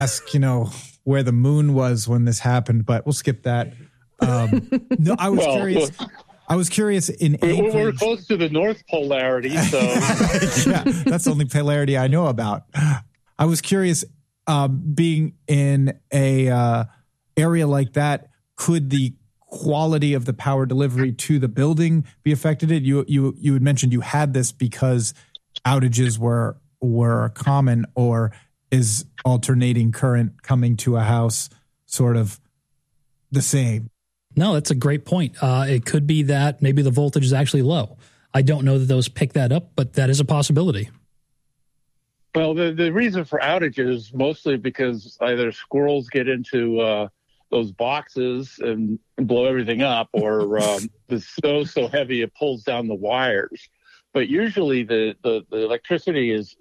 Ask, where the moon was when this happened, but we'll skip that. No, I was curious. I was curious in Anchorage. We're close to the North Polarity, so yeah, that's the only polarity I know about. I was curious, being in a area like that, could the quality of the power delivery to the building be affected? You had mentioned you had this because outages were common, or is alternating current coming to a house sort of the same? No, that's a great point. It could be that maybe the voltage is actually low. I don't know that those pick that up, but that is a possibility. Well, the reason for outages mostly because either squirrels get into those boxes and blow everything up, or the snow's so heavy it pulls down the wires. But usually the electricity is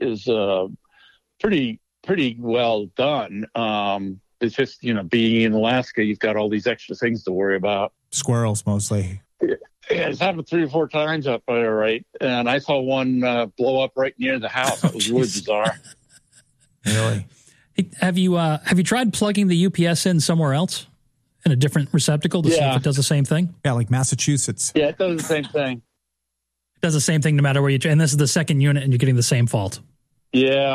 pretty well done. It's just, being in Alaska, you've got all these extra things to worry about. Squirrels mostly. Yeah, it's happened 3 or 4 times up there, right? And I saw one blow up right near the house. It was really bizarre. Really? Hey, have you tried plugging the UPS in somewhere else, in a different receptacle, to see if it does the same thing? Yeah, like Massachusetts. Yeah, it does the same thing. It does the same thing no matter where and this is the second unit, and you're getting the same fault. Yeah.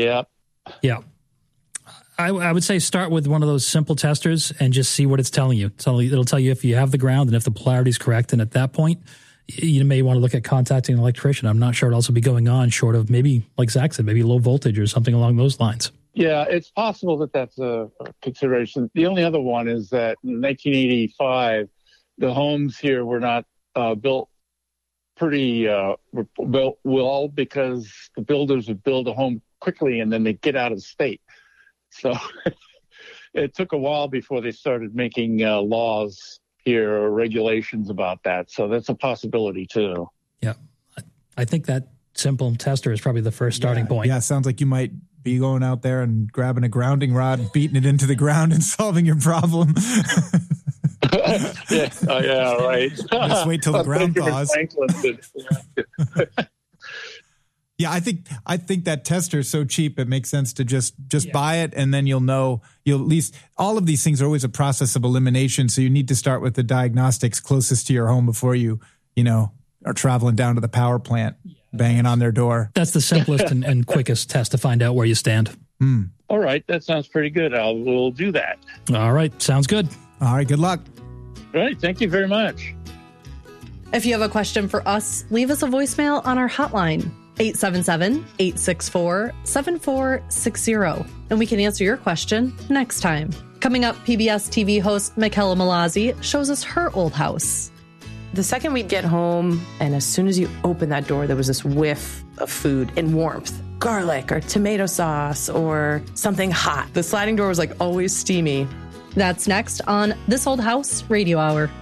I would say start with one of those simple testers and just see what it's telling you. It'll tell you if you have the ground and if the polarity is correct. And at that point, you may want to look at contacting an electrician. I'm not sure what else will be going on, short of maybe, like Zach said, maybe low voltage or something along those lines. Yeah, it's possible that that's a consideration. The only other one is that in 1985, the homes here were not built well because the builders would build a home quickly and then they get out of the state. So it took a while before they started making laws here or regulations about that. So that's a possibility too. Yeah. I think that simple tester is probably the first starting point. Yeah, sounds like you might be going out there and grabbing a grounding rod and beating it into the ground and solving your problem. Yeah, right. Just wait till the ground thaws. Yeah, I think that tester is so cheap, it makes sense to just buy it, and then you'll at least, all of these things are always a process of elimination, so you need to start with the diagnostics closest to your home before you are traveling down to the power plant, banging on their door. That's the simplest and quickest test to find out where you stand. All right, that sounds pretty good. We'll do that. All right, sounds good. All right, good luck. All right, thank you very much. If you have a question for us, leave us a voicemail on our hotline, 877-864-7460, and we can answer your question next time. Coming up, PBS TV host Michaela Malazzi shows us her old house. The second we'd get home, and as soon as you open that door, there was this whiff of food and warmth. Garlic or tomato sauce or something hot. The sliding door was always steamy. That's next on This Old House Radio Hour.